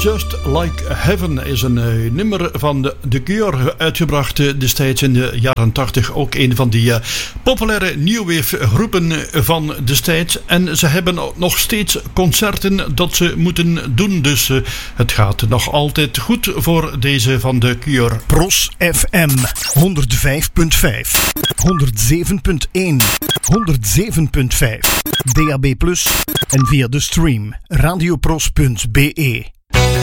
Just Like Heaven is een nummer van The Cure, uitgebracht destijds in de jaren 80. Ook een van die populaire new wave groepen van destijds. En ze hebben nog steeds concerten dat ze moeten doen. Dus het gaat nog altijd goed voor deze van The Cure. Pros FM 105.5, 107.1, 107.5, DAB+ en via de stream radiopros.be.